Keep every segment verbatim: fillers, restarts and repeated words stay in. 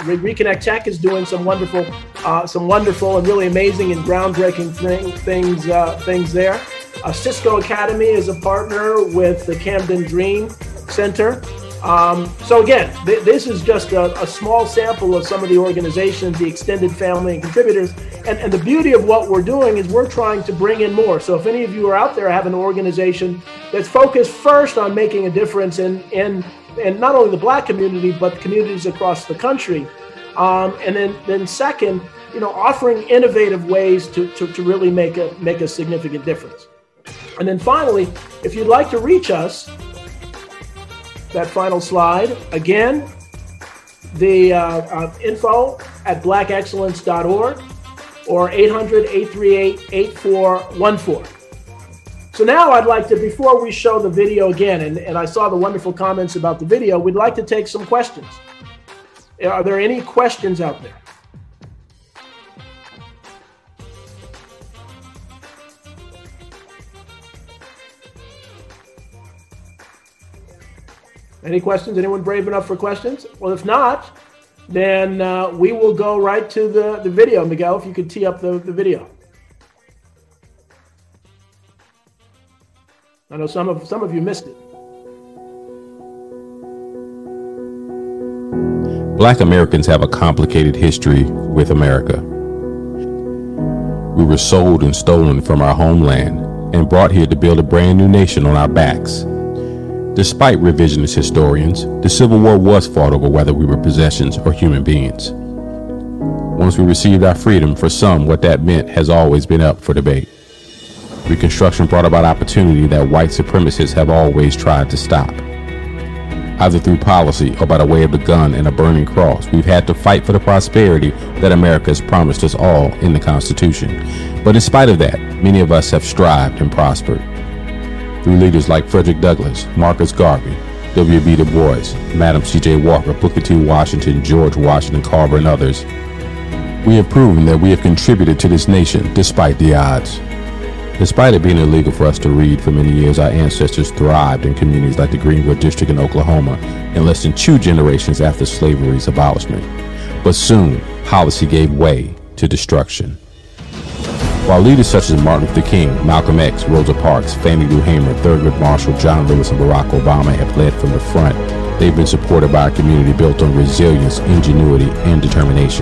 Re- Reconnect Tech is doing some wonderful, uh, some wonderful and really amazing and groundbreaking thing, things uh, things there. Uh, Cisco Academy is a partner with the Camden Dream Center. Um, so again, th- this is just a, a small sample of some of the organizations, the extended family and contributors. And, and the beauty of what we're doing is we're trying to bring in more. So if any of you are out there have an organization that's focused first on making a difference in, in, in not only the Black community, but communities across the country. Um, and then, then second, you know, offering innovative ways to, to, to really make a, make a significant difference. And then finally, if you'd like to reach us, that final slide, again, the uh, uh, info at black excellence dot org or eight hundred, eight three eight, eight four one four. So now I'd like to, before we show the video again, and, and I saw the wonderful comments about the video, we'd like to take some questions. Are there any questions out there? Any questions? Anyone brave enough for questions? Well, if not, then uh, we will go right to the, the video. Miguel, if you could tee up the, the video. I know some of some of you missed it. Black Americans have a complicated history with America. We were sold and stolen from our homeland and brought here to build a brand new nation on our backs. Despite revisionist historians, the Civil War was fought over whether we were possessions or human beings. Once we received our freedom, for some, what that meant has always been up for debate. Reconstruction brought about opportunity that white supremacists have always tried to stop. Either through policy or by the way of the gun and a burning cross, we've had to fight for the prosperity that America has promised us all in the Constitution. But in spite of that, many of us have strived and prospered. Through leaders like Frederick Douglass, Marcus Garvey, W B Du Bois, Madam C J Walker, Booker T. Washington, George Washington Carver, and others, we have proven that we have contributed to this nation despite the odds. Despite it being illegal for us to read for many years, our ancestors thrived in communities like the Greenwood District in Oklahoma in less than two generations after slavery's abolishment. But soon, policy gave way to destruction. While leaders such as Martin Luther King, Malcolm X, Rosa Parks, Fannie Lou Hamer, Thurgood Marshall, John Lewis, and Barack Obama have led from the front, they've been supported by a community built on resilience, ingenuity, and determination.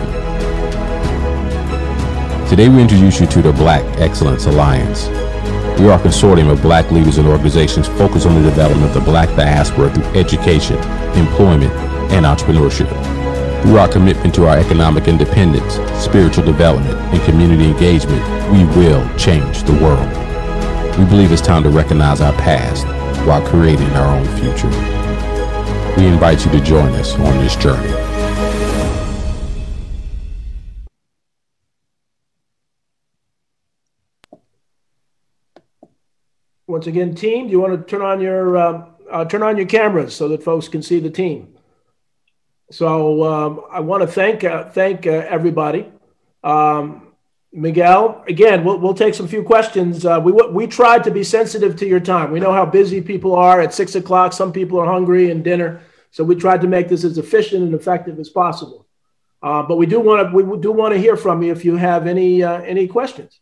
Today we introduce you to the Black Excellence Alliance. We are a consortium of Black leaders and organizations focused on the development of the Black diaspora through education, employment, and entrepreneurship. Through our commitment to our economic independence, spiritual development, and community engagement, we will change the world. We believe it's time to recognize our past while creating our own future. We invite you to join us on this journey. Once again, team, do you want to turn on your uh, uh, turn on your cameras so that folks can see the team? So um, I want to thank uh, thank uh, everybody. Um, Miguel, again, we'll we'll take some few questions. Uh, we we tried to be sensitive to your time. We know how busy people are at six o'clock. Some people are hungry and dinner, so we tried to make this as efficient and effective as possible. Uh, but we do want to we do want to hear from you if you have any uh, any questions.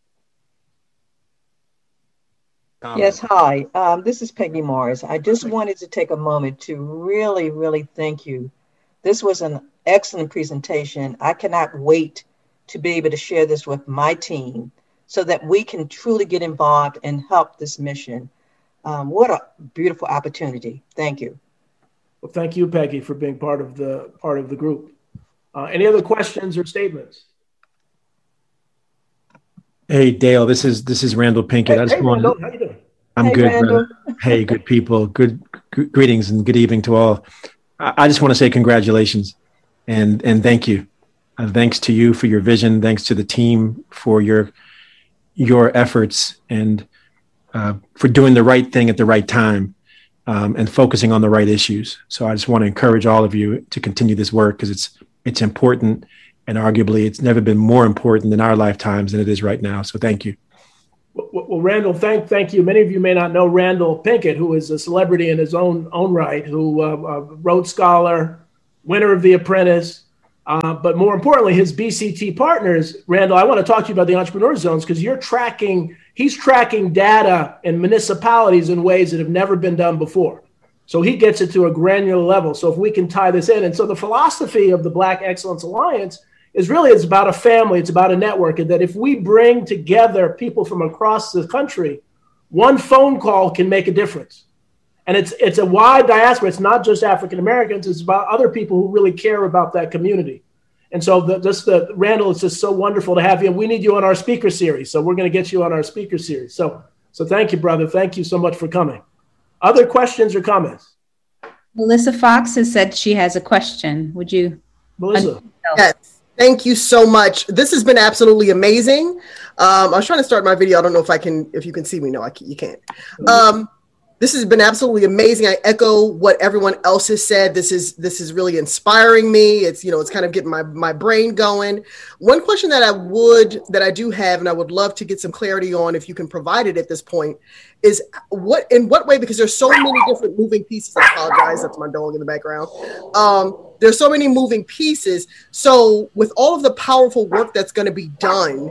Yes, hi. Um, this is Peggy Morris. I just wanted to take a moment to really, really thank you. This was an excellent presentation. I cannot wait to be able to share this with my team so that we can truly get involved and help this mission. Um, what a beautiful opportunity. Thank you. Well, thank you, Peggy, for being part of the part of the group. Uh, any other questions or statements? Hey, Dale, this is this is Randall Pinkett. Hey, I just hey wanted, Randall, how you doing? I'm Hey, good. Randall. brother. Hey, good people. Good g- greetings and good evening to all. I, I just want to say congratulations and and thank you. Uh, thanks to you for your vision. Thanks to the team for your your efforts and uh, for doing the right thing at the right time um, and focusing on the right issues. So I just want to encourage all of you to continue this work because it's it's important. And arguably, it's never been more important in our lifetimes than it is right now. So thank you. Well, well, Randall, thank thank you. Many of you may not know Randall Pinkett, who is a celebrity in his own own right, who uh, uh, Rhodes Scholar, winner of The Apprentice, Uh, but more importantly, his B C T partners, Randall, I want to talk to you about the entrepreneur zones because you're tracking, he's tracking data in municipalities in ways that have never been done before. So he gets it to a granular level. So if we can tie this in. And so the philosophy of the Black Excellence Alliance is really, it's about a family, it's about a network. And that if we bring together people from across the country, one phone call can make a difference. And it's it's a wide diaspora. It's not just African Americans. It's about other people who really care about that community. And so the, just the Randall, it's just so wonderful to have you. We need you on our speaker series. So we're going to get you on our speaker series. So so thank you, brother. Thank you so much for coming. Other questions or comments? Melissa Fox has said she has a question. Would you? Melissa. Yes. Thank you so much. This has been absolutely amazing. Um, I was trying to start my video. I don't know if I can, if you can see me. No, I can, you can't. Um, This has been absolutely amazing. I echo what everyone else has said. This is this is really inspiring me. It's, you know, it's kind of getting my, my brain going. One question that I would, that I do have, and I would love to get some clarity on if you can provide it at this point, is what, in what way, because there's so many different moving pieces. I apologize, that's my dog in the background. Um, there's so many moving pieces. So with all of the powerful work that's going to be done,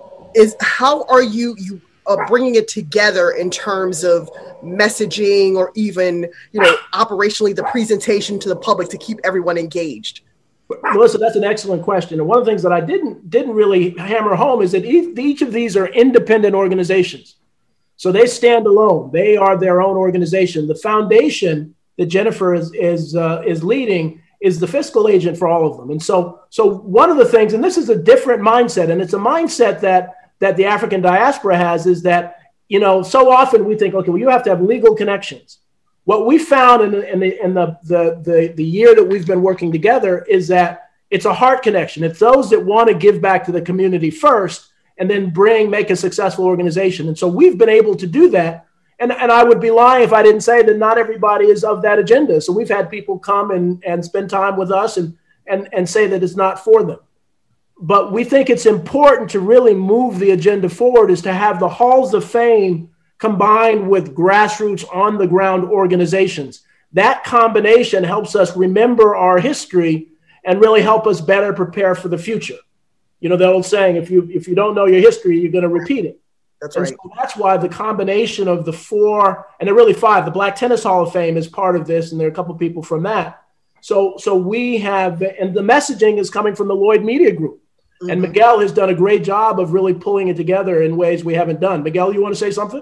is how are you, you, Uh, bringing it together in terms of messaging or even, you know, operationally the presentation to the public to keep everyone engaged? Melissa, that's an excellent question. And one of the things that I didn't didn't really hammer home is that each, each of these are independent organizations. So they stand alone. They are their own organization. The foundation that Jennifer is is uh, is leading is the fiscal agent for all of them. And so so one of the things, and this is a different mindset, and it's a mindset that that the African diaspora has, is that, you know, so often we think, okay, well, you have to have legal connections. What we found in the, in the, in the, the, the, the year that we've been working together is that it's a heart connection. It's those that want to give back to the community first and then bring, make a successful organization. And so we've been able to do that. And, and I would be lying if I didn't say that not everybody is of that agenda. So we've had people come and, and spend time with us and, and, and say that it's not for them. But we think it's important to really move the agenda forward, is to have the halls of fame combined with grassroots on the ground organizations. That combination helps us remember our history and really help us better prepare for the future. You know, the old saying, if you if you don't know your history, you're going to repeat it. That's and right. So that's why the combination of the four, and there are really five, the Black Tennis Hall of Fame is part of this, and there are a couple of people from that. So, so we have, and the messaging is coming from the Lloyd Media Group. Mm-hmm. And Miguel has done a great job of really pulling it together in ways we haven't done. Miguel, you want to say something?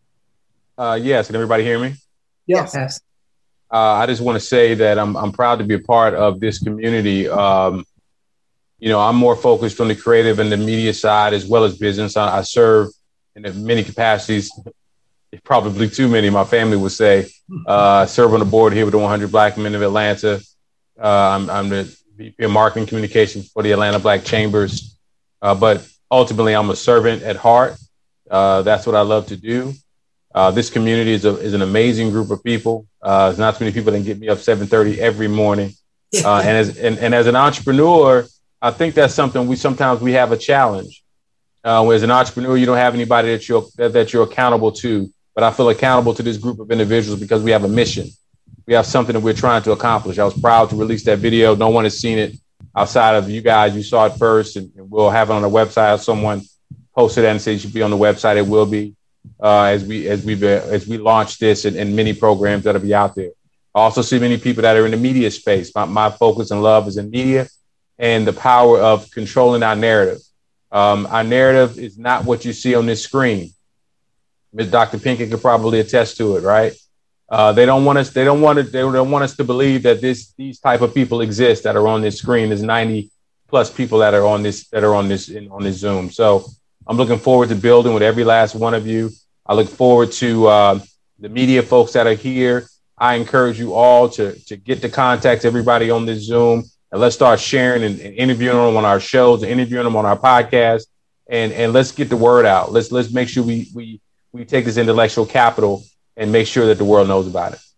Uh, yes. Can everybody hear me? Yes. Yes. Uh, I just want to say that I'm I'm proud to be a part of this community. Um, you know, I'm more focused on the creative and the media side as well as business. I, I serve in many capacities, probably too many, my family would say. Uh, I serve on the board here with the one hundred Black Men of Atlanta. Uh, I'm, I'm the V P of Marketing Communications for the Atlanta Black Chambers. Uh, but ultimately, I'm a servant at heart. Uh, that's what I love to do. Uh, this community is, a, is an amazing group of people. Uh, there's not too many people that can get me up seven thirty every morning. Uh, and, as, and, and as an entrepreneur, I think that's something we sometimes we have a challenge. Uh, as an entrepreneur, you don't have anybody that you're, that, that you're accountable to. But I feel accountable to this group of individuals because we have a mission. We have something that we're trying to accomplish. I was proud to release that video. No one has seen it outside of you guys. You saw it first, and, and we'll have it on the website. If someone posted that and said it should be on the website, it will be uh, as we as we as we launch this and, and many programs that'll be out there. I also see many people that are in the media space. My, my focus and love is in media and the power of controlling our narrative. Um, our narrative is not what you see on this screen. Miz Doctor Pinkett could probably attest to it, right? Uh, they don't want us. They don't want to. They don't want us to believe that this these type of people exist that are on this screen. There's ninety plus people that are on this that are on this in, on this Zoom. So I'm looking forward to building with every last one of you. I look forward to uh, the media folks that are here. I encourage you all to to get to contact everybody on this Zoom, and let's start sharing and, and interviewing them on our shows, and interviewing them on our podcast, and and let's get the word out. Let's let's make sure we we we take this intellectual capital and make sure that the world knows about it.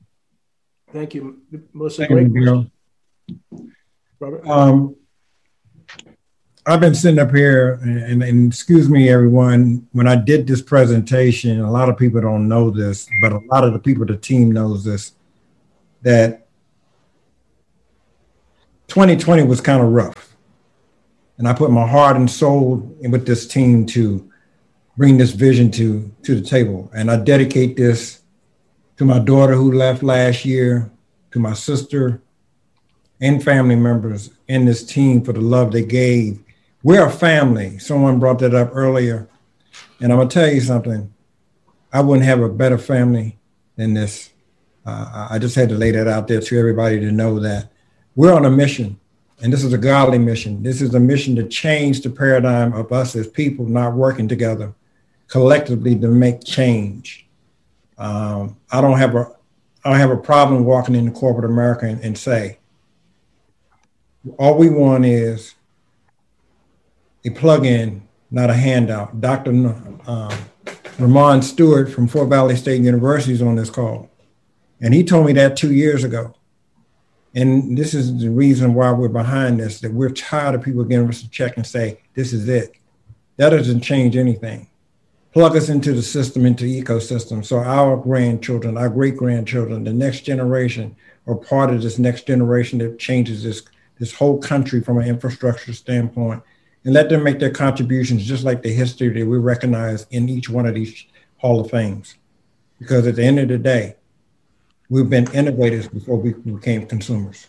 Thank you, Melissa. Thank you, Miguel. Robert? Um, I've been sitting up here, and, and excuse me, everyone, when I did this presentation, a lot of people don't know this, but a lot of the people, the team knows this, that twenty twenty was kind of rough. And I put my heart and soul in with this team to bring this vision to, to the table. And I dedicate this to my daughter who left last year, to my sister and family members in this team for the love they gave. We're a family. Someone brought that up earlier. And I'm gonna tell you something. I wouldn't have a better family than this. Uh, I just had to lay that out there to everybody to know that we're on a mission. And this is a godly mission. This is a mission to change the paradigm of us as people not working together collectively to make change. Um, I don't have a, I don't have a problem walking into corporate America and, and say, all we want is a plug-in, not a handout. Doctor Um, Ramon Stewart from Fort Valley State University is on this call. And he told me that two years ago. And this is the reason why we're behind this, that we're tired of people giving us a check and say, this is it. That doesn't change anything. Plug us into the system, into the ecosystem. So our grandchildren, our great grandchildren, the next generation are part of this next generation that changes this, this whole country from an infrastructure standpoint, and let them make their contributions just like the history that we recognize in each one of these Hall of Fames. Because at the end of the day, we've been innovators before we became consumers.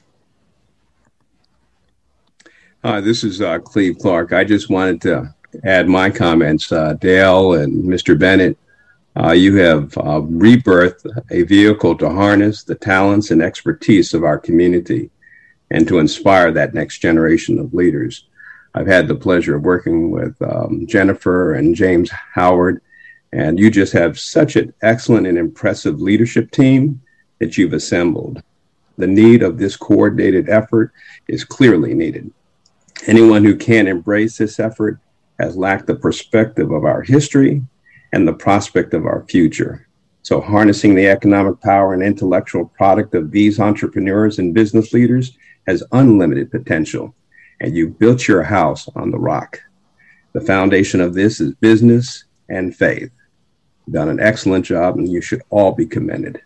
Hi, this is uh, Cleve Clark. I just wanted to add my comments. Uh, Dale and Mister Bennett, uh, you have uh, rebirthed a vehicle to harness the talents and expertise of our community and to inspire that next generation of leaders. I've had the pleasure of working with um, Jennifer and James Howard, and you just have such an excellent and impressive leadership team that you've assembled. The need of this coordinated effort is clearly needed. Anyone who can't embrace this effort has lacked the perspective of our history and the prospect of our future. So harnessing the economic power and intellectual product of these entrepreneurs and business leaders has unlimited potential, and you've built your house on the rock. The foundation of this is business and faith. You've done an excellent job, and you should all be commended.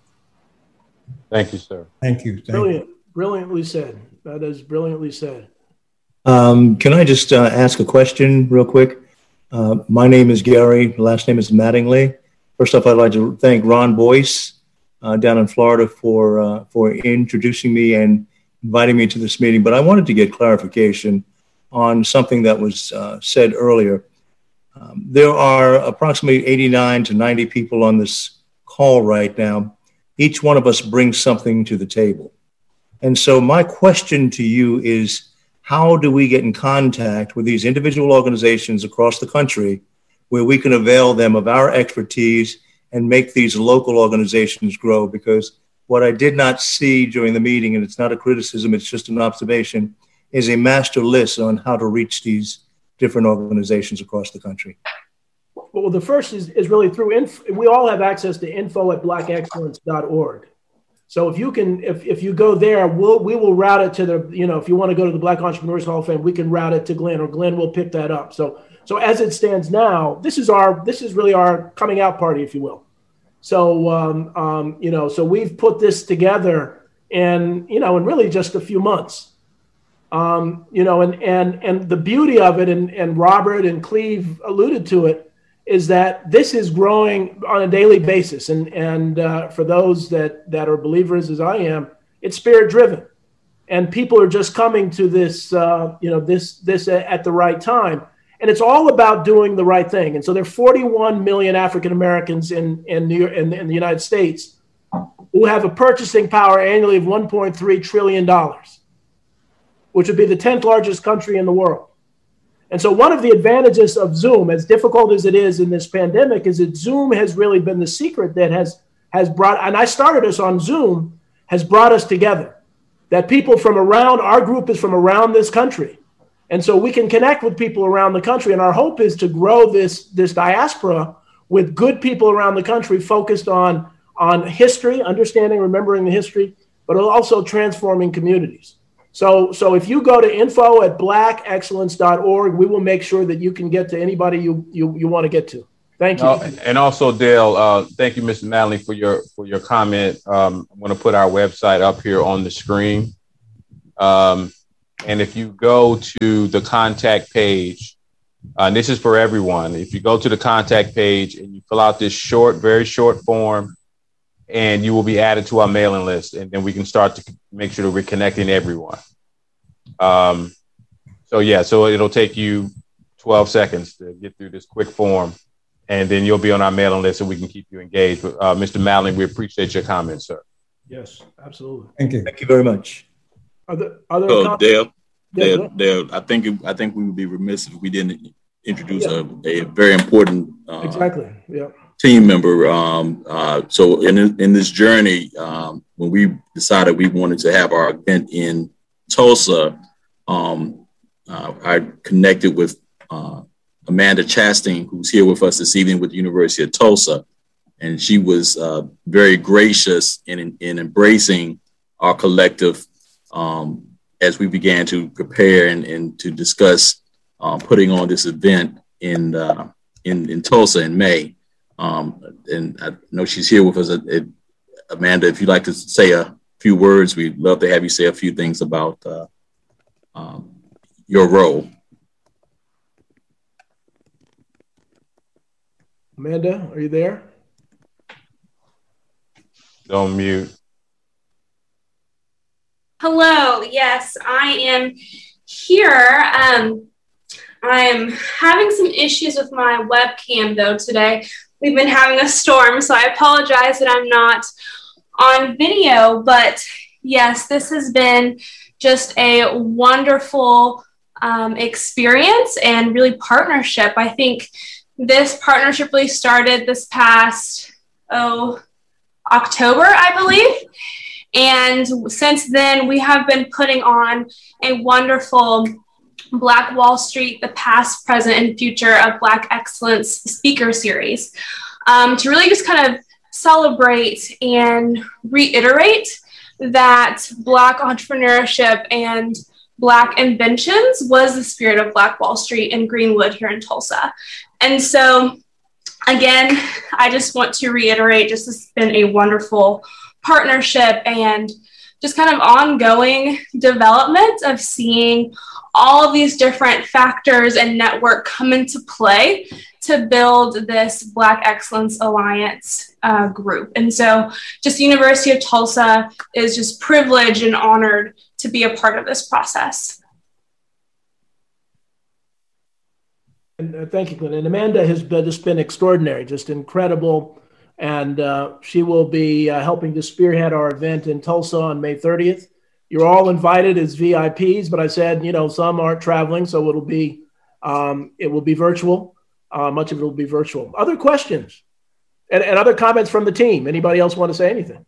Thank you, sir. Thank you. Thank Brilliant. you. Brilliantly said. That is brilliantly said. Um, can I just uh, ask a question real quick? Uh, my name is Gary. Last name is Mattingly. First off, I'd like to thank Ron Boyce uh, down in Florida for uh, for introducing me and inviting me to this meeting. But I wanted to get clarification on something that was uh, said earlier. Um, there are approximately eighty-nine to ninety people on this call right now. Each one of us brings something to the table. And so my question to you is, how do we get in contact with these individual organizations across the country where we can avail them of our expertise and make these local organizations grow? Because what I did not see during the meeting, and it's not a criticism, it's just an observation, is a master list on how to reach these different organizations across the country. Well, the first is, is really through, inf- we all have access to info at black excellence dot org. So if you can, if, if you go there, we'll, we will route it to the, you know, if you want to go to the Black Entrepreneurs Hall of Fame, we can route it to Glenn, or Glenn will pick that up. So, so as it stands now, this is our, this is really our coming out party, if you will. So, um, um, you know, so we've put this together in, you know, in really just a few months. Um, you know, and, and, and the beauty of it, and, and Robert and Cleve alluded to it, is that this is growing on a daily basis. And, and uh, for those that, that are believers, as I am, it's spirit driven. And people are just coming to this, uh, you know, this, this at the right time. And it's all about doing the right thing. And so there are forty-one million African Americans in, in, New York, in, in the United States who have a purchasing power annually of one point three trillion dollars, which would be the tenth largest country in the world. And so one of the advantages of Zoom, as difficult as it is in this pandemic, is that Zoom has really been the secret that has, has brought, and I started us on Zoom, has brought us together. That people from around, our group is from around this country. And so we can connect with people around the country. And our hope is to grow this, this diaspora with good people around the country focused on, on history, understanding, remembering the history, but also transforming communities. So, so if you go to info at black excellence dot org, we will make sure that you can get to anybody you, you, you want to get to. Thank you. Uh, and also, Dale, uh, thank you, Mister Mattingly, for your for your comment. Um, I'm going to put our website up here on the screen. Um, And if you go to the contact page, uh, and this is for everyone, if you go to the contact page and you fill out this short, very short form, and you will be added to our mailing list, and then we can start to make sure that we're connecting everyone. Um, so yeah, so it'll take you twelve seconds to get through this quick form, and then you'll be on our mailing list and we can keep you engaged. But, uh, Mister Madeline, we appreciate your comments, sir. Yes, absolutely. Thank you. Thank you very much. Other, other So comments? Dale, Yeah, Dale, go ahead. Dale, I think it- I think we would be remiss if we didn't introduce Yeah. a, a very important uh, Exactly. Yeah. team member. Um, uh, so in in this journey, um, when we decided we wanted to have our event in Tulsa, um, uh, I connected with uh, Amanda Chastain, who's here with us this evening with the University of Tulsa, and she was uh, very gracious in in embracing our collective um, as we began to prepare and, and to discuss uh, putting on this event in uh, in in Tulsa in May. Um, and I know she's here with us. Uh, Amanda, if you'd like to say a few words, we'd love to have you say a few things about uh, um, your role. Amanda, are you there? Don't mute. Hello. Yes, I am here. Um, I'm having some issues with my webcam, though, today. We've been having a storm, so I apologize that I'm not on video. But yes, this has been just a wonderful um, experience and really partnership. I think this partnership really started this past, oh, October, I believe. And since then, we have been putting on a wonderful Black Wall Street, the past, present, and future of Black Excellence speaker series um, to really just kind of celebrate and reiterate that Black entrepreneurship and Black inventions was the spirit of Black Wall Street in Greenwood here in Tulsa. And so, again, I just want to reiterate, just this has been a wonderful partnership and just kind of ongoing development of seeing all of these different factors and network come into play to build this Black Excellence Alliance uh, group. And so just the University of Tulsa is just privileged and honored to be a part of this process. And uh, thank you, Glenn. And Amanda has been, just been extraordinary, just incredible. And uh, she will be uh, helping to spearhead our event in Tulsa on May thirtieth. You're all invited as V I Ps, but I said, you know, some aren't traveling, so it'll be, um, it will be virtual. Uh, much of it will be virtual. Other questions and, and other comments from the team? Anybody else want to say anything?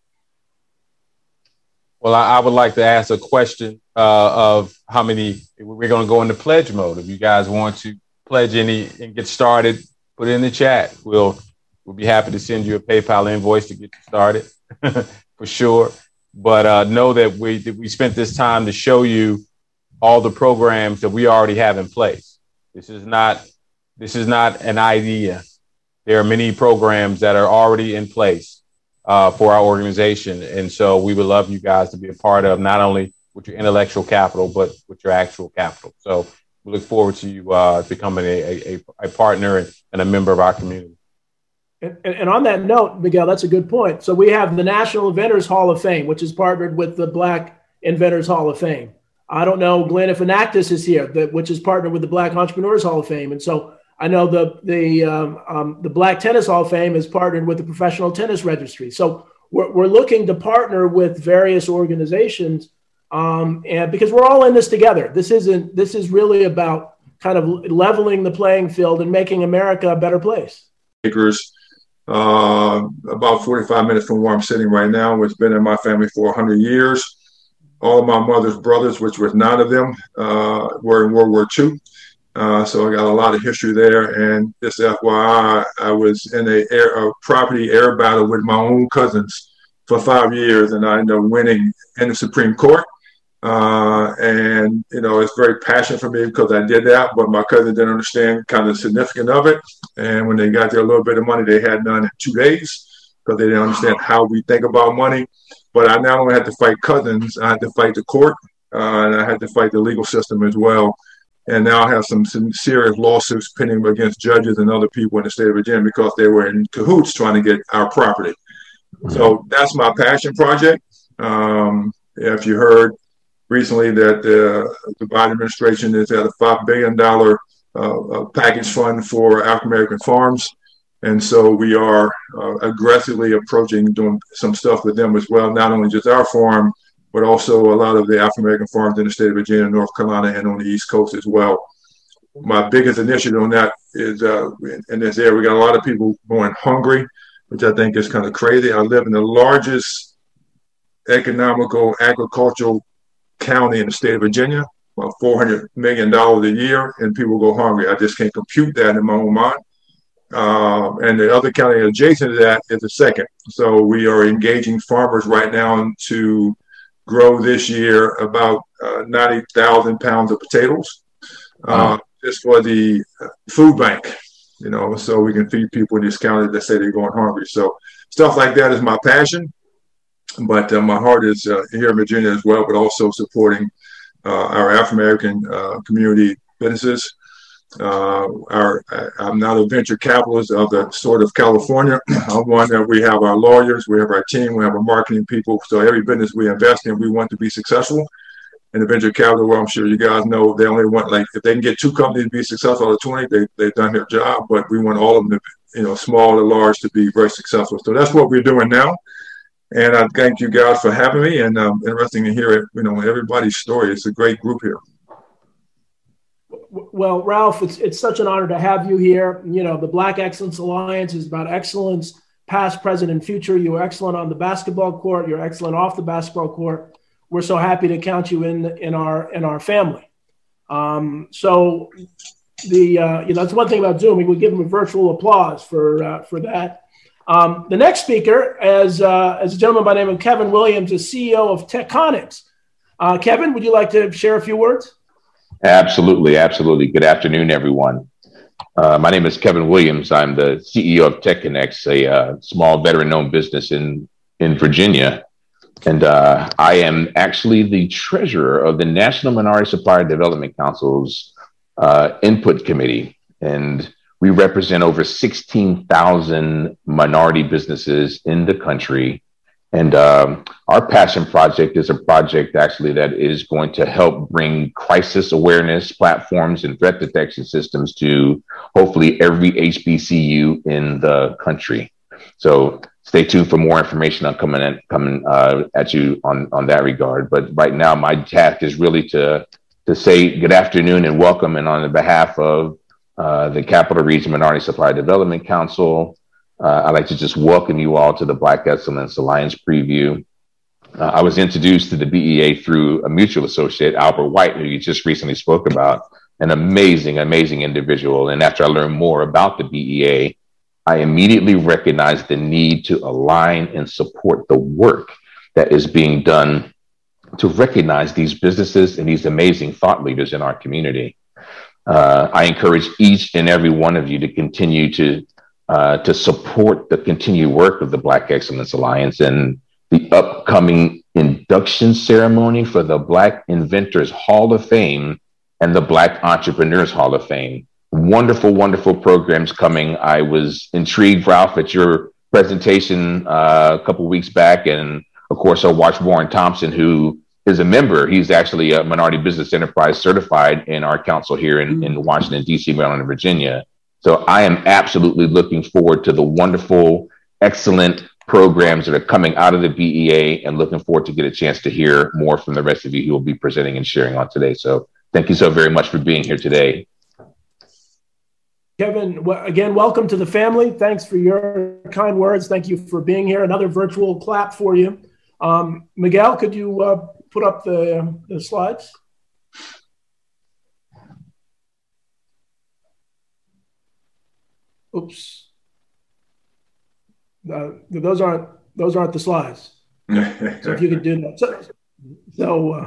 Well, I, I would like to ask a question uh, of how many, we're going to go into pledge mode. If you guys want to pledge any and get started, put it in the chat. We'll, we'll be happy to send you a PayPal invoice to get you started for sure. But uh, know that we that we spent this time to show you all the programs that we already have in place. This is not this is not an idea. There are many programs that are already in place uh, for our organization, and so we would love you guys to be a part of not only with your intellectual capital, but with your actual capital. So we look forward to you uh, becoming a, a, a partner and, and a member of our community. And, and on that note, Miguel, that's a good point. So we have the National Inventors Hall of Fame, which is partnered with the Black Inventors Hall of Fame. I don't know, Glenn, if Enactus is here, that, which is partnered with the Black Entrepreneurs Hall of Fame. And so I know the the um, um, the Black Tennis Hall of Fame is partnered with the Professional Tennis Registry. So we're, we're looking to partner with various organizations, um, and because we're all in this together. This isn't. This is really about kind of leveling the playing field and making America a better place. Acres. Uh, about forty-five minutes from where I'm sitting right now. It's been in my family for one hundred years. All of my mother's brothers, which was nine of them, uh, were in World War Two. Uh, so I got a lot of history there. And just F Y I, I was in a, air, a property air battle with my own cousins for five years, and I ended up winning in the Supreme Court. Uh, and, you know, it's very passionate for me because I did that, but my cousin didn't understand kind of the significance of it. And when they got their little bit of money, they had none in two days because they didn't understand how we think about money. But I not only had to fight cousins, I had to fight the court, uh, and I had to fight the legal system as well. And now I have some, some serious lawsuits pending against judges and other people in the state of Virginia because they were in cahoots trying to get our property. So that's my passion project. Um, if you heard recently that uh, the Biden administration is at a five billion dollars uh, package fund for African-American farms. And so we are uh, aggressively approaching doing some stuff with them as well, not only just our farm, but also a lot of the African-American farms in the state of Virginia, North Carolina, and on the East Coast as well. My biggest initiative on that is uh, in this area, we got a lot of people going hungry, which I think is kind of crazy. I live in the largest economical agricultural county in the state of Virginia, about four hundred million dollars a year, and people go hungry. I just can't compute that in my own mind. Uh, and the other county adjacent to that is the second. So we are engaging farmers right now to grow this year about uh, ninety thousand pounds of potatoes uh, wow. just for the food bank, you know, so we can feed people in this county that say they're going hungry. So stuff like that is my passion, but uh, my heart is uh, here in Virginia as well, but also supporting uh, our African-American uh, community businesses. Uh, our, I'm not a venture capitalist of the sort of California. I'm one that we have our lawyers, we have our team, we have our marketing people. So every business we invest in, we want to be successful. In the venture capital, well, I'm sure you guys know they only want, like, if they can get two companies to be successful out of twenty, they, they've done their job. But we want all of them to, you know, small or large, to be very successful. So that's what we're doing now. And I thank you guys for having me, and um, interesting to hear, you know, everybody's story. It's a great group here. Well, Ralph, it's it's such an honor to have you here. You know, the Black Excellence Alliance is about excellence, past, present, and future. You were excellent on the basketball court. You're excellent off the basketball court. We're so happy to count you in in our in our family. Um, so, the uh, you know, that's one thing about Zoom. We would give them a virtual applause for uh, for that. Um, the next speaker is uh, is a gentleman by the name of Kevin Williams, the C E O of Tectonics. Uh, Kevin, would you like to share a few words? Absolutely, absolutely. Good afternoon, everyone. Uh, my name is Kevin Williams. I'm the C E O of Tectonics, a uh, small veteran-owned business in, in Virginia. And uh, I am actually the treasurer of the National Minority Supplier Development Council's uh, Input Committee. And we represent over sixteen thousand minority businesses in the country. And um, our passion project is a project actually that is going to help bring crisis awareness platforms and threat detection systems to hopefully every H B C U in the country. So stay tuned for more information on coming in, coming uh, at you on, on that regard. But right now, my task is really to to say good afternoon and welcome, and on the behalf of uh, the Capital Region Minority Supplier Development Council, Uh, I'd like to just welcome you all to the Black Excellence Alliance preview. Uh, I was introduced to the B E A through a mutual associate, Albert White, who you just recently spoke about, an amazing, amazing individual. And after I learned more about the B E A, I immediately recognized the need to align and support the work that is being done to recognize these businesses and these amazing thought leaders in our community. Uh, I encourage each and every one of you to continue to Uh, to support the continued work of the Black Excellence Alliance and the upcoming induction ceremony for the Black Inventors Hall of Fame and the Black Entrepreneurs Hall of Fame. Wonderful, wonderful programs coming. I was intrigued, Ralph, at your presentation uh, a couple of weeks back. And of course, I watched Warren Thompson, who is a member. He's actually a Minority Business Enterprise certified in our council here in, in Washington, D C, Maryland, and Virginia. So I am absolutely looking forward to the wonderful, excellent programs that are coming out of the B E A, and looking forward to get a chance to hear more from the rest of you who will be presenting and sharing on today. So thank you so very much for being here today. Kevin, again, welcome to the family. Thanks for your kind words. Thank you for being here. Another virtual clap for you. Um, Miguel, could you uh, put up the, the slides? Oops. Uh, those aren't those aren't the slides. So if you could do that. So, so uh,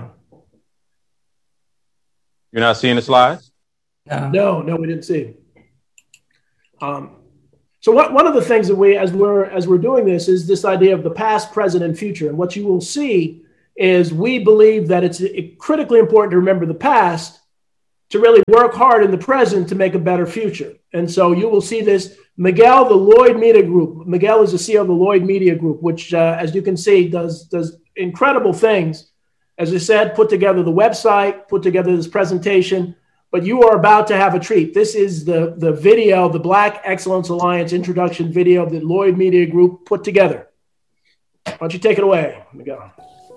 you're not seeing the slides? No, no, no we didn't see. Um, so what, one of the things that we, as we're as we're doing this, is this idea of the past, present, and future. And what you will see is we believe that it's critically important to remember the past to really work hard in the present to make a better future. And so you will see this. Miguel, the Lloyd Media Group. Miguel is the C E O of the Lloyd Media Group, which, uh, as you can see, does, does incredible things. As I said, put together the website, put together this presentation, but you are about to have a treat. This is the, the video, the Black Excellence Alliance introduction video that Lloyd Media Group put together. Why don't you take it away, Miguel?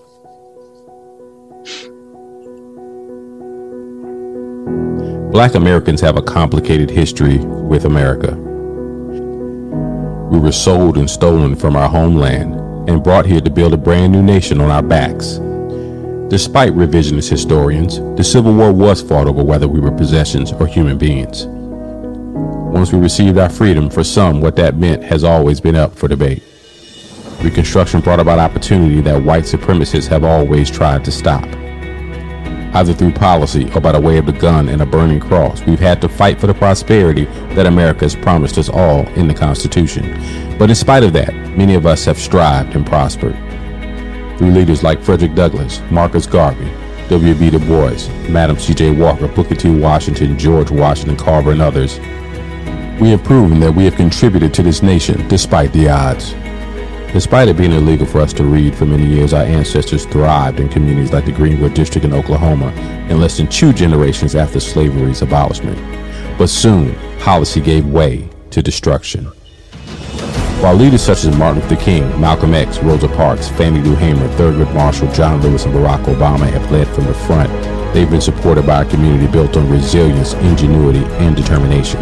Black Americans have a complicated history with America. We were sold and stolen from our homeland and brought here to build a brand new nation on our backs. Despite revisionist historians, the Civil War was fought over whether we were possessions or human beings. Once we received our freedom, for some, what that meant has always been up for debate. Reconstruction brought about opportunity that white supremacists have always tried to stop. Either through policy or by the way of the gun and a burning cross, we've had to fight for the prosperity that America has promised us all in the Constitution. But in spite of that, many of us have strived and prospered. Through leaders like Frederick Douglass, Marcus Garvey, W B Du Bois, Madam C J Walker, Booker T. Washington, George Washington Carver, and others, we have proven that we have contributed to this nation despite the odds. Despite it being illegal for us to read for many years, our ancestors thrived in communities like the Greenwood District in Oklahoma in less than two generations after slavery's abolishment. But soon, policy gave way to destruction. While leaders such as Martin Luther King, Malcolm X, Rosa Parks, Fannie Lou Hamer, Thurgood Marshall, John Lewis, and Barack Obama have led from the front, they've been supported by a community built on resilience, ingenuity, and determination.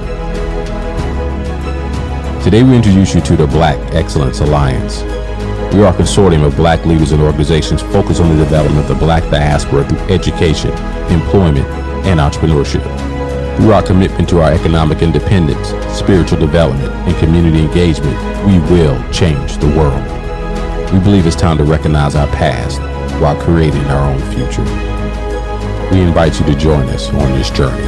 Today we introduce you to the Black Excellence Alliance. We are a consortium of black leaders and organizations focused on the development of the black diaspora through education, employment, and entrepreneurship. Through our commitment to our economic independence, spiritual development, and community engagement, we will change the world. We believe it's time to recognize our past while creating our own future. We invite you to join us on this journey.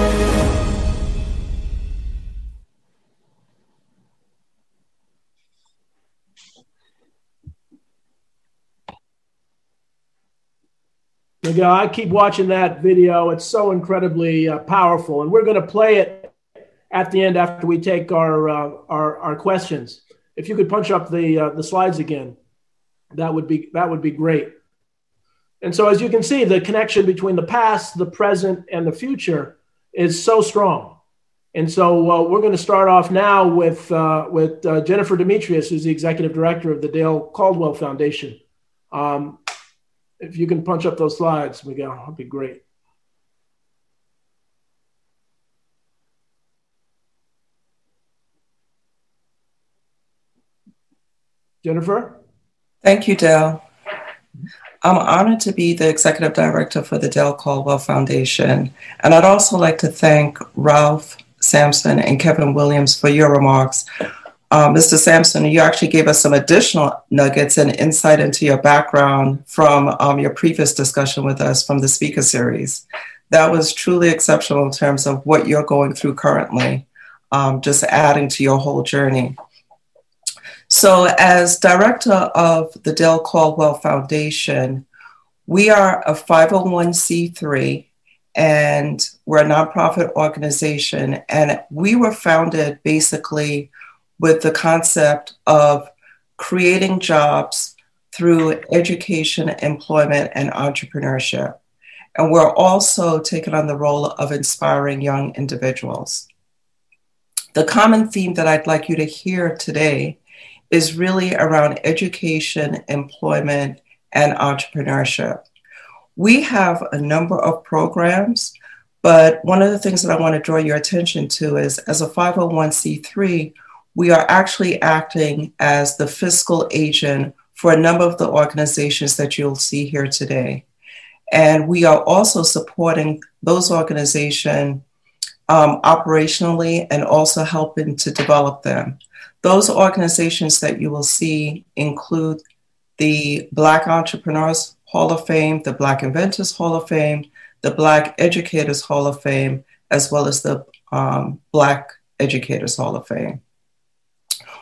Miguel, I keep watching that video. It's so incredibly uh, powerful, and we're going to play it at the end after we take our uh, our, our questions. If you could punch up the uh, the slides again, that would be that would be great. And so, as you can see, the connection between the past, the present, and the future is so strong. And so, uh, we're going to start off now with uh, with uh, Jennifer Demetrius, who's the executive director of the Dale Caldwell Foundation. Um, If you can punch up those slides, Miguel, that'd be great. Jennifer? Thank you, Dale. I'm honored to be the executive director for the Dale Caldwell Foundation. And I'd also like to thank Ralph Sampson and Kevin Williams for your remarks. Uh, Mister Sampson, you actually gave us some additional nuggets and insight into your background from um, your previous discussion with us from the speaker series. That was truly exceptional in terms of what you're going through currently, um, just adding to your whole journey. So as director of the Dale Caldwell Foundation, we are a five oh one c three and we're a nonprofit organization. And we were founded basically with the concept of creating jobs through education, employment, and entrepreneurship. And we're also taking on the role of inspiring young individuals. The common theme that I'd like you to hear today is really around education, employment, and entrepreneurship. We have a number of programs, but one of the things that I want to draw your attention to is as a five oh one c three, we are actually acting as the fiscal agent for a number of the organizations that you'll see here today. And we are also supporting those organizations um, operationally and also helping to develop them. Those organizations that you will see include the Black Entrepreneurs Hall of Fame, the Black Inventors Hall of Fame, the Black Educators Hall of Fame, as well as the um, Black Educators Hall of Fame.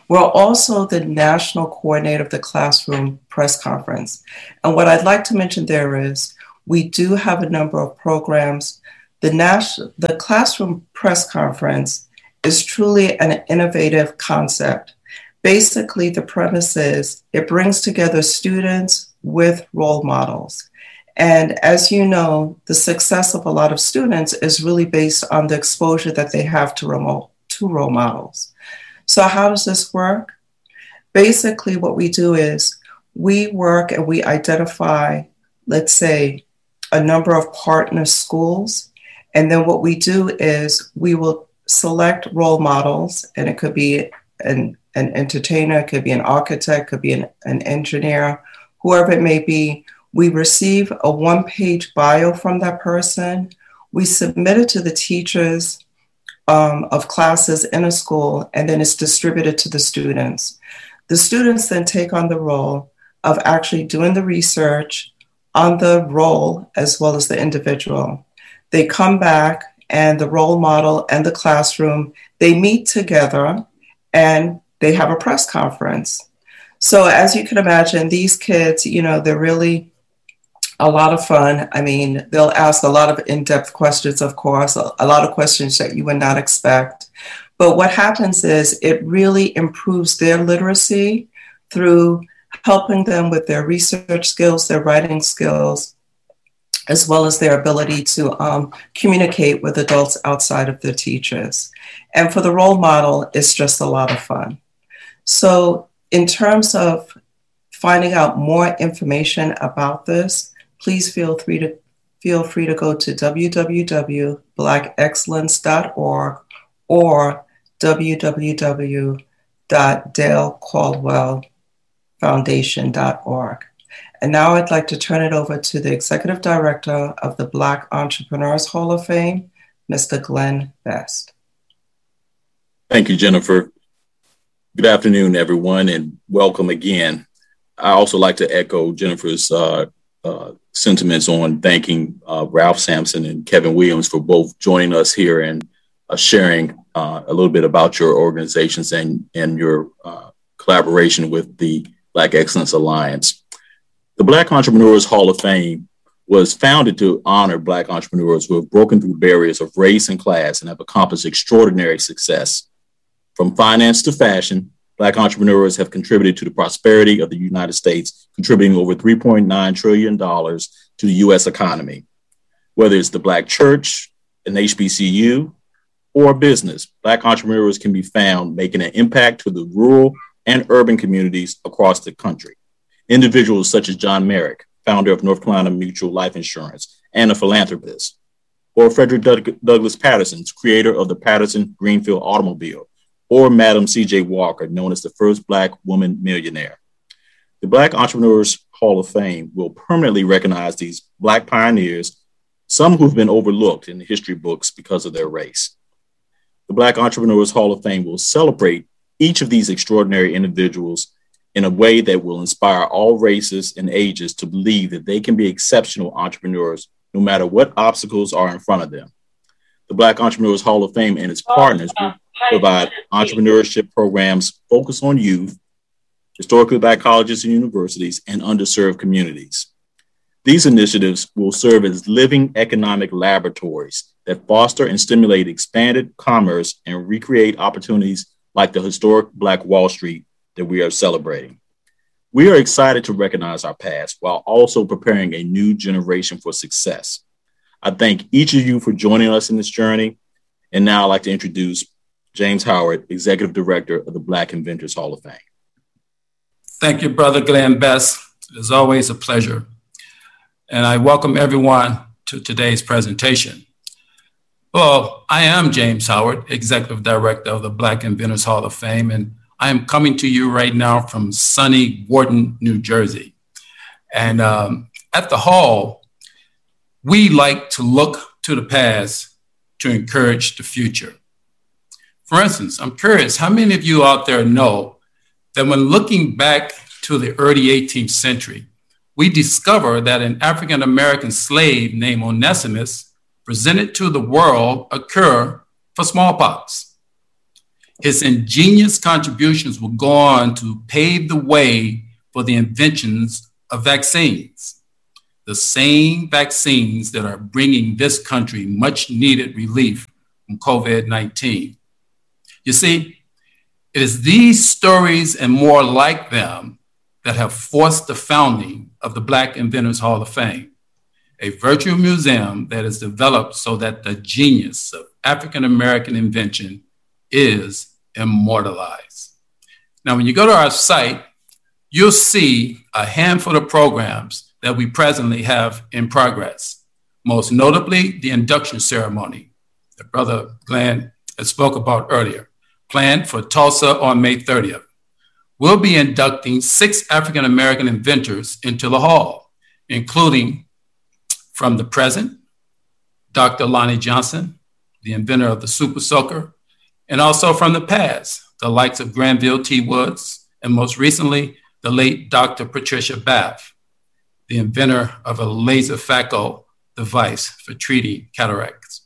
We're also the national coordinator of the Classroom Press Conference. And what I'd like to mention there is we do have a number of programs. The, national, the Classroom Press Conference is truly an innovative concept. Basically, the premise is it brings together students with role models. And as you know, the success of a lot of students is really based on the exposure that they have to remote, to role models. So how does this work? Basically, what we do is we work and we identify, let's say, a number of partner schools. And then what we do is we will select role models, and it could be an, an entertainer, it could be an architect, it could be an, an engineer, whoever it may be. We receive a one-page bio from that person. We submit it to the teachers um, of classes in a school, and then it's distributed to the students. The students then take on the role of actually doing the research on the role as well as the individual. They come back, and the role model and the classroom, they meet together and they have a press conference. So as you can imagine, these kids, you know, they're really a lot of fun. I mean, they'll ask a lot of in-depth questions, of course, a, a lot of questions that you would not expect. But what happens is it really improves their literacy through helping them with their research skills, their writing skills, as well as their ability to um, communicate with adults outside of their teachers. And for the role model, it's just a lot of fun. So in terms of finding out more information about this, please feel free to feel free to go to w w w dot black excellence dot org or w w w dot dale caldwell foundation dot org. And now I'd like to turn it over to the Executive Director of the Black Entrepreneurs Hall of Fame, Mister Glenn Best. Thank you, Jennifer. Good afternoon, everyone, and welcome again. I also like to echo Jennifer's uh, uh, sentiments on thanking uh, Ralph Sampson and Kevin Williams for both joining us here and uh, sharing uh, a little bit about your organizations and, and your uh, collaboration with the Black Excellence Alliance. The Black Entrepreneurs Hall of Fame was founded to honor Black entrepreneurs who have broken through barriers of race and class and have accomplished extraordinary success. From finance to fashion, Black entrepreneurs have contributed to the prosperity of the United States, contributing over three point nine trillion dollars to the U S economy. Whether it's the Black church, an H B C U, or a business, Black entrepreneurs can be found making an impact to the rural and urban communities across the country. Individuals such as John Merrick, founder of North Carolina Mutual Life Insurance and a philanthropist, or Frederick Doug- Douglass Patterson, creator of the Patterson Greenfield automobile, or Madam C J Walker, known as the first Black woman millionaire. The Black Entrepreneurs Hall of Fame will permanently recognize these Black pioneers, some who've been overlooked in the history books because of their race. The Black Entrepreneurs Hall of Fame will celebrate each of these extraordinary individuals in a way that will inspire all races and ages to believe that they can be exceptional entrepreneurs no matter what obstacles are in front of them. The Black Entrepreneurs Hall of Fame and its partners will provide entrepreneurship programs focused on youth, historically Black colleges and universities, and underserved communities. These initiatives will serve as living economic laboratories that foster and stimulate expanded commerce and recreate opportunities like the historic Black Wall Street that we are celebrating. We are excited to recognize our past while also preparing a new generation for success. I thank each of you for joining us in this journey. And now I'd like to introduce James Howard, Executive Director of the Black Inventors Hall of Fame. Thank you, Brother Glenn Best. It's always a pleasure. And I welcome everyone to today's presentation. Well, I am James Howard, Executive Director of the Black Inventors Hall of Fame, and I am coming to you right now from sunny Wharton, New Jersey. And um, at the Hall, we like to look to the past to encourage the future. For instance, I'm curious, how many of you out there know that when looking back to the early eighteenth century, we discover that an African-American slave named Onesimus presented to the world a cure for smallpox. His ingenious contributions will go on to pave the way for the inventions of vaccines, the same vaccines that are bringing this country much needed relief from COVID nineteen. You see, it is these stories and more like them that have forced the founding of the Black Inventors Hall of Fame, a virtual museum that is developed so that the genius of African-American invention is immortalized. Now, when you go to our site, you'll see a handful of programs that we presently have in progress, most notably the induction ceremony that Brother Glenn spoke about earlier, planned for Tulsa on May thirtieth. We'll be inducting six African-American inventors into the hall, including from the present, Doctor Lonnie Johnson, the inventor of the Super Soaker, and also from the past, the likes of Granville T. Woods, and most recently, the late Doctor Patricia Bath, the inventor of a laser phaco device for treating cataracts.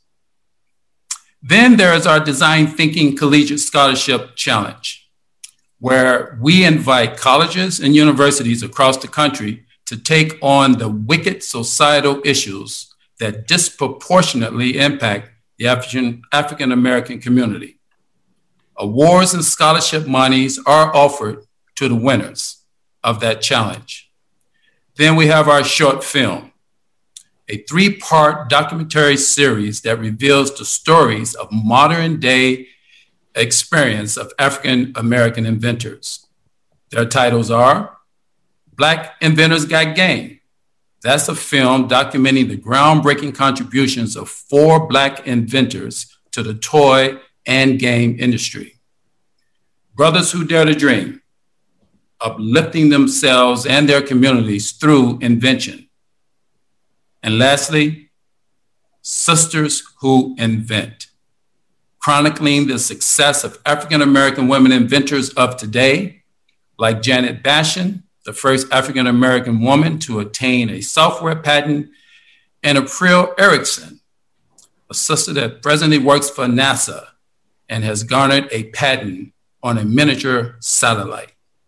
Then there is our Design Thinking Collegiate Scholarship Challenge, where we invite colleges and universities across the country to take on the wicked societal issues that disproportionately impact the African, African-American community. Awards and scholarship monies are offered to the winners of that challenge. Then we have our short film, a three-part documentary series that reveals the stories of modern day experience of African-American inventors. Their titles are Black Inventors Got Game. That's a film documenting the groundbreaking contributions of four Black inventors to the toy and game industry. Brothers Who Dare to Dream, uplifting themselves and their communities through invention. And lastly, Sisters Who Invent, chronicling the success of African-American women inventors of today, like Janet Bashan, the first African-American woman to attain a software patent, and April Erickson, a sister that presently works for NASA and has garnered a patent on a miniature satellite.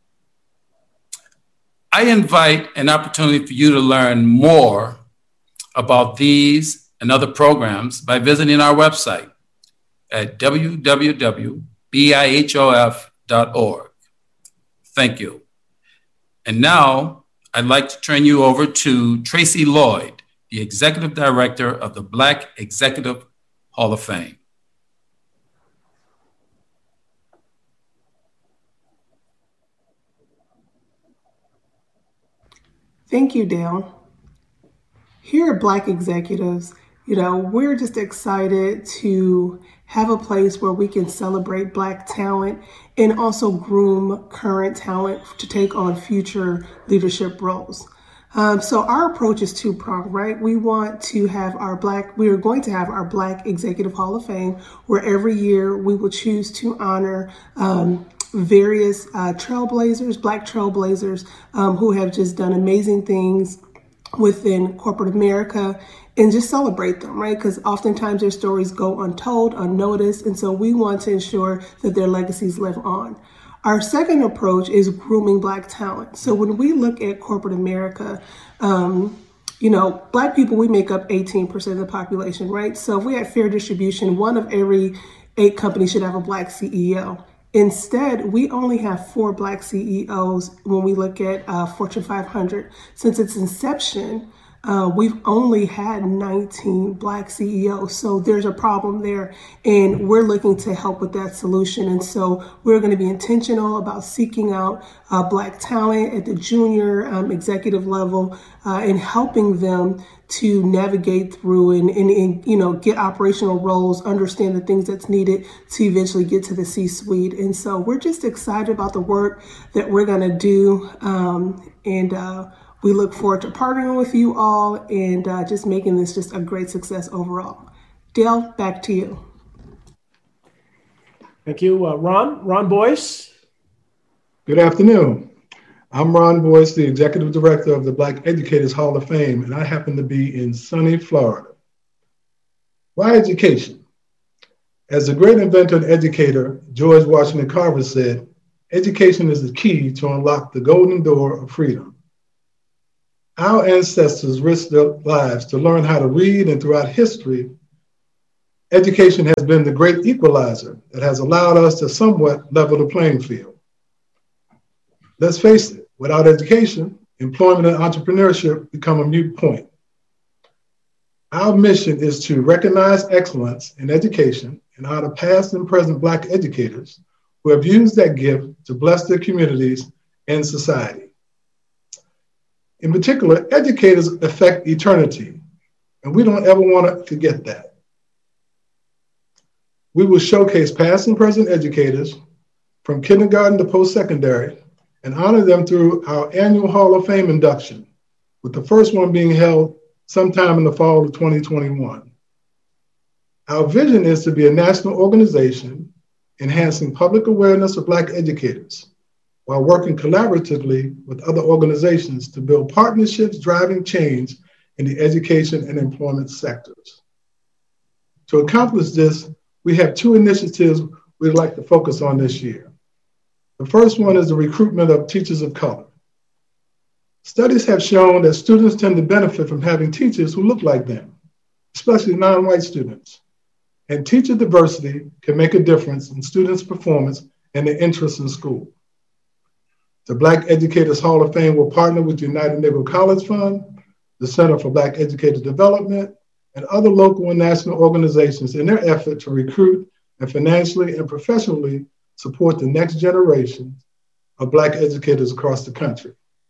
I invite an opportunity for you to learn more about these and other programs by visiting our website at w w w dot b i h o f dot org. Thank you. And now I'd like to turn you over to Tracy Lloyd, the Executive Director of the Black Executive Hall of Fame. Thank you, Dale. Here at Black Executives, you know, we're just excited to have a place where we can celebrate Black talent and also groom current talent to take on future leadership roles. Um, so our approach is two-pronged, right? We want to have our Black, we are going to have our Black Executive Hall of Fame, where every year we will choose to honor um, various uh, trailblazers, Black trailblazers um, who have just done amazing things within corporate America, and just celebrate them, right? Because oftentimes their stories go untold, unnoticed, and so we want to ensure that their legacies live on. Our second approach is grooming Black talent. So when we look at corporate America, um, you know, Black people, we make up eighteen percent of the population, right? So if we had fair distribution, one of every eight companies should have a Black C E O. Instead, we only have four Black C E Os when we look at uh, Fortune five hundred. Since its inception, uh, we've only had nineteen Black C E Os. So there's a problem there, and we're looking to help with that solution. And so we're going to be intentional about seeking out uh, Black talent at the junior um, executive level uh, and helping them to navigate through and, and, and, you know, get operational roles, understand the things that's needed to eventually get to the C-suite. And so we're just excited about the work that we're going to do. Um, and uh, we look forward to partnering with you all and uh, just making this just a great success overall. Dale, back to you. Thank you. Uh, Ron, Ron Boyce. Good afternoon. I'm Ron Boyce, the Executive Director of the Black Educators Hall of Fame, and I happen to be in sunny Florida. Why education? As the great inventor and educator, George Washington Carver said, education is the key to unlock the golden door of freedom. Our ancestors risked their lives to learn how to read, and throughout history, education has been the great equalizer that has allowed us to somewhat level the playing field. Let's face it, without education, employment and entrepreneurship become a moot point. Our mission is to recognize excellence in education and honor past and present Black educators who have used that gift to bless their communities and society. In particular, educators affect eternity, and we don't ever want to forget that. We will showcase past and present educators from kindergarten to post-secondary and honor them through our annual Hall of Fame induction, with the first one being held sometime in the fall of twenty twenty-one. Our vision is to be a national organization enhancing public awareness of Black educators while working collaboratively with other organizations to build partnerships driving change in the education and employment sectors. To accomplish this, we have two initiatives we'd like to focus on this year. The first one is the recruitment of teachers of color. Studies have shown that students tend to benefit from having teachers who look like them, especially non-white students. And teacher diversity can make a difference in students' performance and their interest in school. The Black Educators Hall of Fame will partner with the United Negro College Fund, the Center for Black Educator Development, and other local and national organizations in their effort to recruit and financially and professionally support the next generation of Black educators across the country.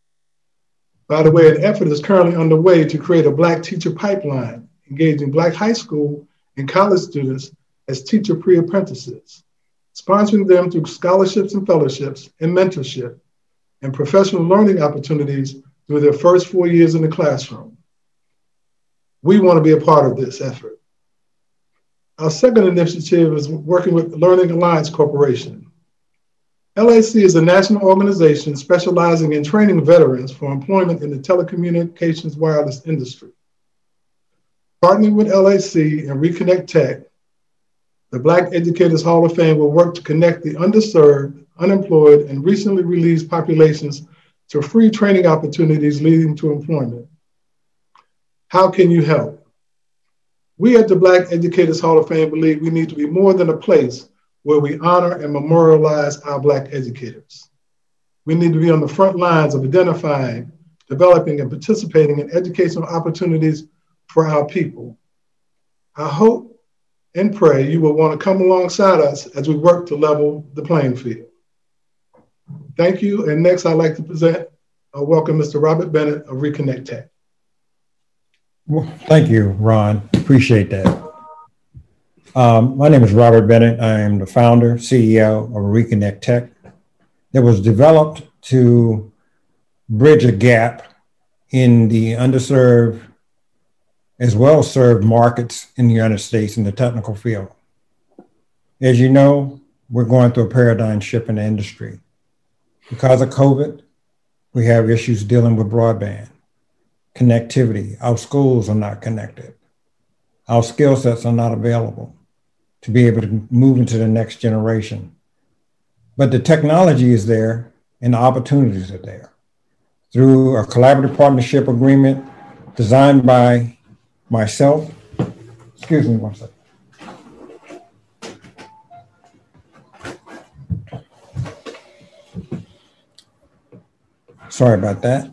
By the way, an effort is currently underway to create a Black teacher pipeline, engaging Black high school and college students as teacher pre-apprentices, sponsoring them through scholarships and fellowships and mentorship and professional learning opportunities through their first four years in the classroom. We want to be a part of this effort. Our second initiative is working with Learning Alliance Corporation. L A C is a national organization specializing in training veterans for employment in the telecommunications wireless industry. Partnering with L A C and Reconnect Tech, the Black Educators Hall of Fame will work to connect the underserved, unemployed, and recently released populations to free training opportunities leading to employment. How can you help? We at the Black Educators Hall of Fame believe we need to be more than a place where we honor and memorialize our Black educators. We need to be on the front lines of identifying, developing, and participating in educational opportunities for our people. I hope and pray you will want to come alongside us as we work to level the playing field. Thank you, and next I'd like to present, uh, welcome Mister Robert Bennett of Reconnect Tech. Well, thank you, Ron. Appreciate that. Um, my name is Robert Bennett. I am the founder, C E O of Reconnect Tech that was developed to bridge a gap in the underserved as well as served markets in the United States in the technical field. As you know, we're going through a paradigm shift in the industry. Because of COVID, we have issues dealing with broadband, connectivity. Our schools are not connected. Our skill sets are not available to be able to move into the next generation. But the technology is there and the opportunities are there. Through a collaborative partnership agreement designed by myself, excuse me one second. Sorry about that.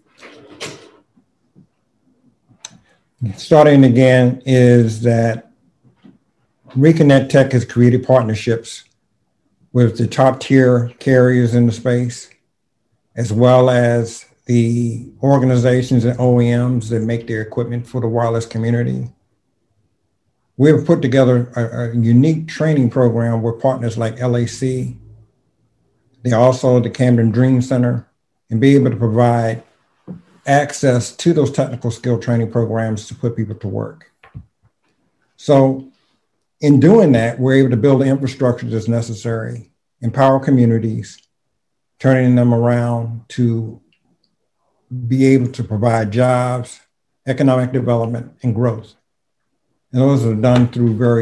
Starting again is that Reconnect Tech has created partnerships with the top tier carriers in the space, as well as the organizations and O E Ms that make their equipment for the wireless community. We have put together a, a unique training program with partners like L A C. They also the Camden Dream Center, and be able to provide access to those technical skill training programs to put people to work. So in doing that, we're able to build the infrastructure that's necessary, empower communities, turning them around to be able to provide jobs, economic development, and growth. And those are done through various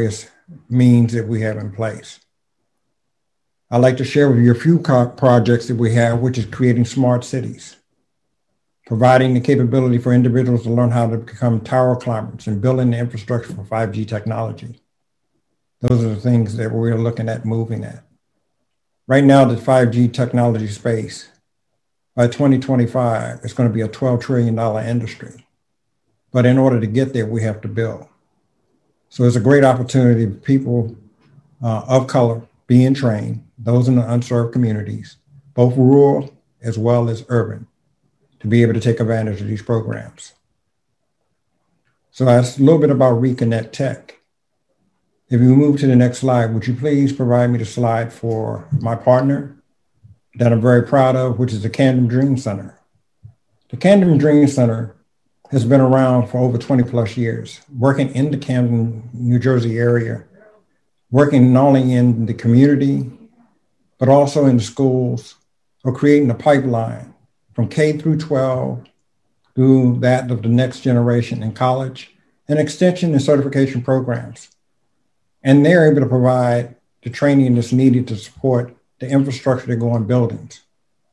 means that we have in place. I'd like to share with you a few co- projects that we have, which is creating smart cities, providing the capability for individuals to learn how to become tower climbers and building the infrastructure for five G technology. Those are the things that we're looking at moving at. Right now, the five G technology space, by twenty twenty-five, it's going to be a twelve trillion dollars industry. But in order to get there, we have to build. So it's a great opportunity for people uh, of color being trained, those in the unserved communities, both rural as well as urban, to be able to take advantage of these programs. So that's a little bit about Reconnect Tech. If you move to the next slide, would you please provide me the slide for my partner that I'm very proud of, which is the Camden Dream Center. The Camden Dream Center has been around for over twenty plus years, working in the Camden, New Jersey area, working not only in the community, but also in the schools, for creating a pipeline from K through twelve through that of the next generation in college, and extension and certification programs. And they're able to provide the training that's needed to support the infrastructure that go in buildings.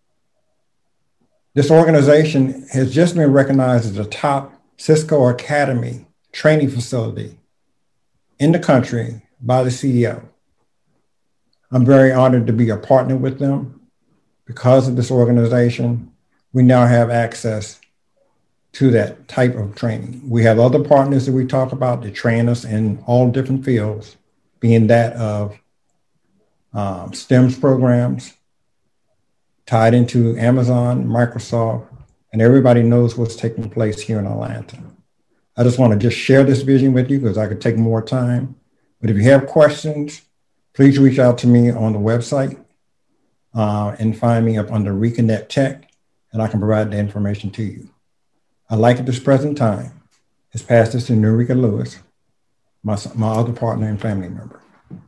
This organization has just been recognized as the top Cisco Academy training facility in the country by the C E O. I'm very honored to be a partner with them. Because of this organization, we now have access to that type of training. We have other partners that we talk about that train us in all different fields, being that of um, STEMS programs, tied into Amazon, Microsoft, and everybody knows what's taking place here in Atlanta. I just want to just share this vision with you because I could take more time. But if you have questions, please reach out to me on the website uh, and find me up under Reconnect Tech, and I can provide the information to you. I'd like at this present time is pass this to Nurika Lewis, my, my other partner and family member.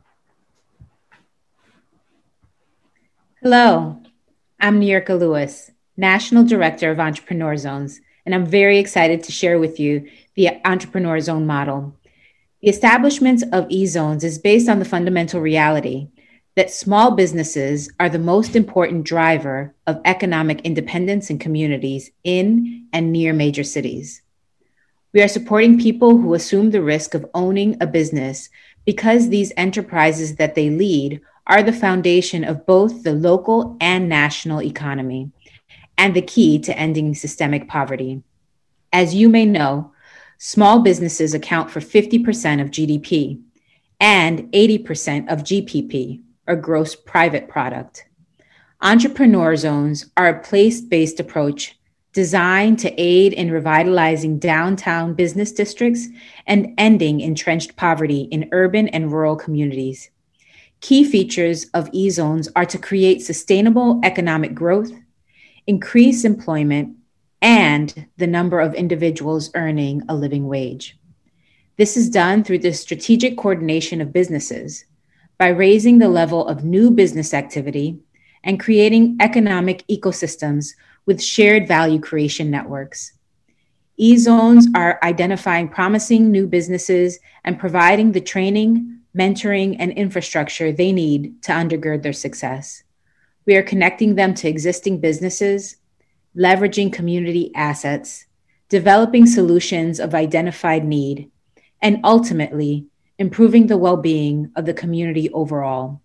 Hello, I'm Nurika Lewis, National Director of Entrepreneur Zones, and I'm very excited to share with you the Entrepreneur Zone model. The establishment of E-Zones is based on the fundamental reality that small businesses are the most important driver of economic independence in communities in and near major cities. We are supporting people who assume the risk of owning a business because these enterprises that they lead are the foundation of both the local and national economy and the key to ending systemic poverty. As you may know, small businesses account for fifty percent of G D P and eighty percent of G P P, or gross private product. Entrepreneur zones are a place-based approach designed to aid in revitalizing downtown business districts and ending entrenched poverty in urban and rural communities. Key features of E-Zones are to create sustainable economic growth, increase employment, and the number of individuals earning a living wage. This is done through the strategic coordination of businesses, by raising the level of new business activity and creating economic ecosystems with shared value creation networks. E-Zones are identifying promising new businesses and providing the training, mentoring, and infrastructure they need to undergird their success. We are connecting them to existing businesses, leveraging community assets, developing solutions of identified need, and ultimately, improving the well-being of the community overall.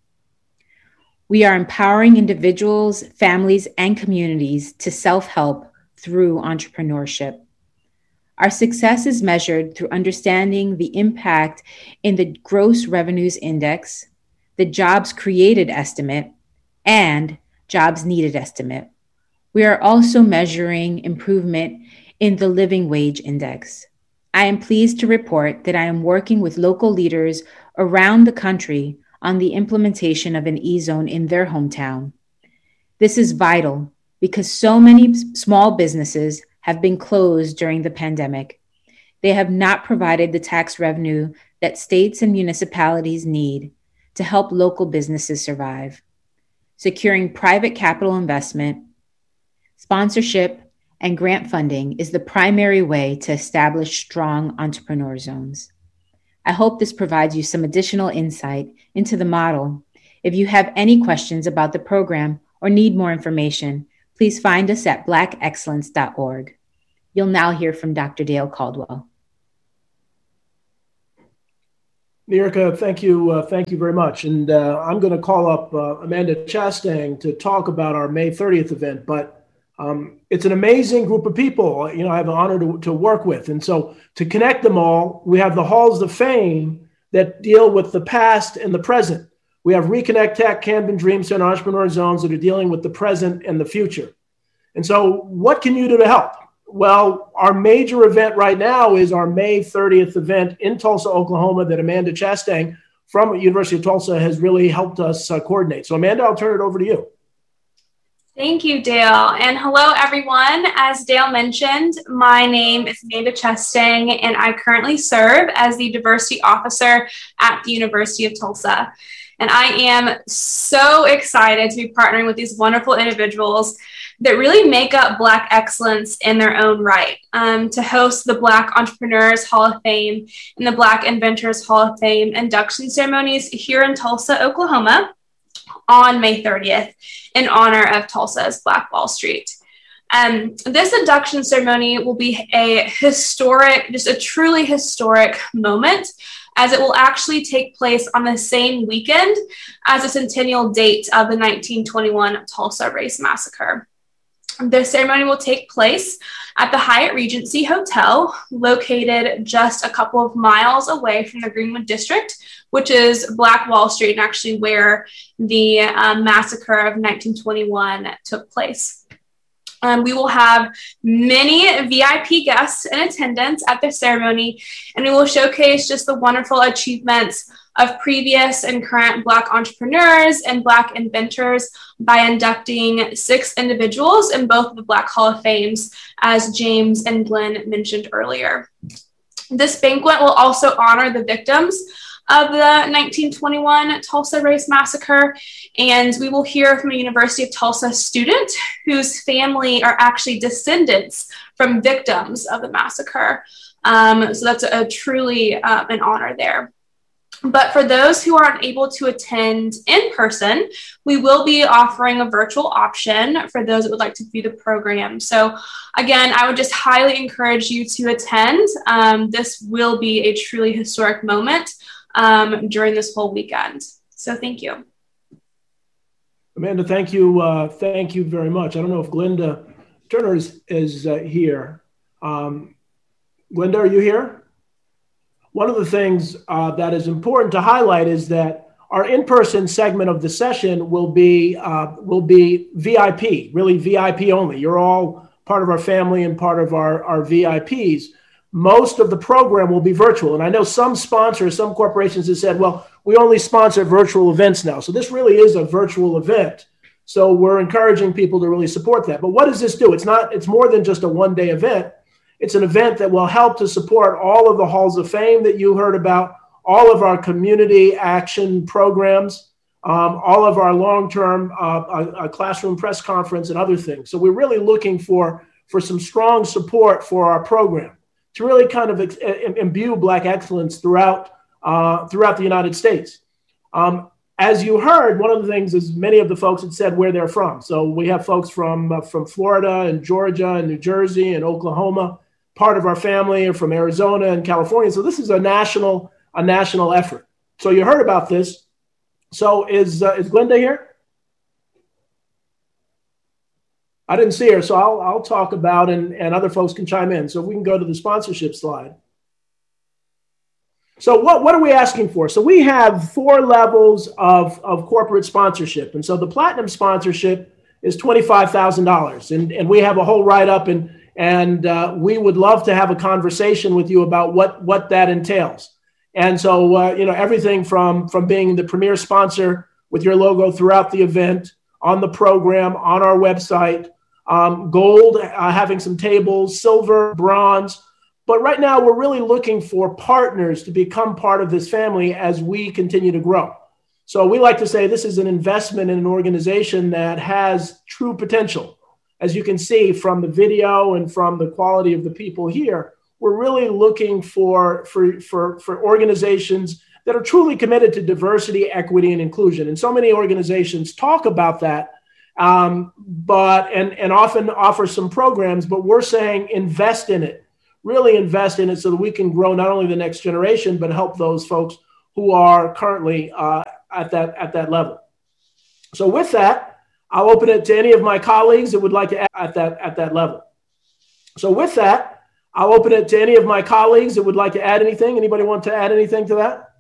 We are empowering individuals, families, and communities to self-help through entrepreneurship. Our success is measured through understanding the impact in the gross revenues index, the jobs created estimate, and jobs needed estimate. We are also measuring improvement in the living wage index. I am pleased to report that I am working with local leaders around the country on the implementation of an E-Zone in their hometown. This is vital because so many small businesses have been closed during the pandemic. They have not provided the tax revenue that states and municipalities need to help local businesses survive. Securing private capital investment, sponsorship, and grant funding is the primary way to establish strong entrepreneur zones. I hope this provides you some additional insight into the model. If you have any questions about the program or need more information, please find us at black excellence dot org. You'll now hear from Doctor Dale Caldwell. Nierka, thank you. Uh, thank you very much. And uh, I'm going to call up uh, Amanda Chastain to talk about our May thirtieth event, but um, it's an amazing group of people, you know, I have an honor to, to work with. And so to connect them all, we have the Halls of Fame that deal with the past and the present. We have Reconnect Tech, Camden Dream Center, Entrepreneur Zones that are dealing with the present and the future. And so what can you do to help? Well, our major event right now is our May thirtieth event in Tulsa, Oklahoma, that Amanda Chastain from University of Tulsa has really helped us uh, coordinate. So Amanda, I'll turn it over to you. Thank you, Dale. And hello, everyone. As Dale mentioned, my name is Amanda Chastain, and I currently serve as the diversity officer at the University of Tulsa. And I am so excited to be partnering with these wonderful individuals that really make up Black excellence in their own right, um, to host the Black Entrepreneurs Hall of Fame and the Black Inventors Hall of Fame induction ceremonies here in Tulsa, Oklahoma on May thirtieth in honor of Tulsa's Black Wall Street. Um, this induction ceremony will be a historic, just a truly historic moment, as it will actually take place on the same weekend as the centennial date of the nineteen twenty-one Tulsa Race Massacre. The ceremony will take place at the Hyatt Regency Hotel, located just a couple of miles away from the Greenwood District, which is Black Wall Street and actually where the um, massacre of nineteen twenty-one took place. Um, we will have many V I P guests in attendance at the ceremony, and we will showcase just the wonderful achievements of previous and current Black entrepreneurs and Black inventors by inducting six individuals in both of the Black Hall of Fames, as James and Glenn mentioned earlier. This banquet will also honor the victims of the nineteen twenty-one Tulsa Race Massacre, and we will hear from a University of Tulsa student whose family are actually descendants from victims of the massacre. Um, so that's a, a truly uh, an honor there. But for those who are unable to attend in person, we will be offering a virtual option for those that would like to view the program. So again, I would just highly encourage you to attend. Um, this will be a truly historic moment um, during this whole weekend. So thank you. Amanda, thank you. Uh, thank you very much. I don't know if Glenda Turner is, is uh, here. Um, Glenda, are you here? One of the things uh, that is important to highlight is that our in-person segment of the session will be uh, will be V I P, really V I P only. You're all part of our family and part of our, our V I Ps. Most of the program will be virtual. And I know some sponsors, some corporations have said, well, we only sponsor virtual events now. So this really is a virtual event. So we're encouraging people to really support that. But what does this do? It's not, it's more than just a one-day event. It's an event that will help to support all of the Halls of Fame that you heard about, all of our community action programs, um, all of our long-term uh, uh, classroom press conference and other things. So we're really looking for, for some strong support for our program to really kind of ex- imbue Black excellence throughout, uh, throughout the United States. Um, as you heard, one of the things is many of the folks had said where they're from. So we have folks from, uh, from Florida and Georgia and New Jersey and Oklahoma. Part of our family are from Arizona and California. So this is a national, a national effort. So you heard about this. So is, uh, is Glenda here? I didn't see her, so I'll, I'll talk about, and, and other folks can chime in. So if we can go to the sponsorship slide. So what, what are we asking for? So we have four levels of, of corporate sponsorship. And so the platinum sponsorship is twenty-five thousand dollars. And, and we have a whole write-up, and, and uh, we would love to have a conversation with you about what, what that entails. And so, uh, you know, everything from, from being the premier sponsor with your logo throughout the event, on the program, on our website, um, gold, uh, having some tables, silver, bronze. But right now, we're really looking for partners to become part of this family as we continue to grow. So we like to say this is an investment in an organization that has true potential. As you can see from the video and from the quality of the people here, we're we're really looking for, for, for, for organizations that are truly committed to diversity, equity, and inclusion. And so many organizations talk about that, um, but and, and often offer some programs, but we're saying invest in it, really invest in it so that we can grow not only the next generation, but help those folks who are currently uh, at that at that level. So with that, I'll open it to any of my colleagues that would like to add at that at that level. So with that, I'll open it to any of my colleagues that would like to add anything. Anybody want to add anything to that?